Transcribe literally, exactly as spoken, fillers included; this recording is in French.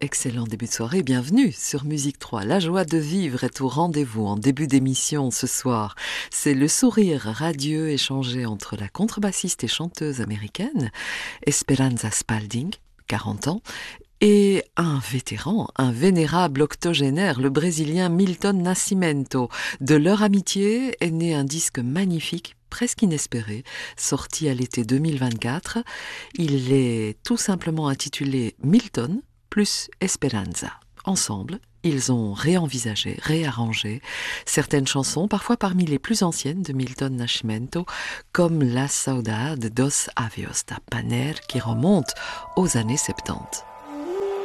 Excellent début de soirée, bienvenue sur Musique trois. La joie de vivre est au rendez-vous en début d'émission ce soir. C'est le sourire radieux échangé entre la contrebassiste et chanteuse américaine Esperanza Spalding, quarante ans, et un vétéran, un vénérable octogénaire, le Brésilien Milton Nascimento. De leur amitié est né un disque magnifique, presque inespéré, sorti à l'été deux mille vingt-quatre. Il est tout simplement intitulé Milton plus Esperanza. Ensemble, ils ont réenvisagé, réarrangé certaines chansons, parfois parmi les plus anciennes de Milton Nascimento, comme La Saudade dos Avios da Paner, qui remonte aux années soixante-dix.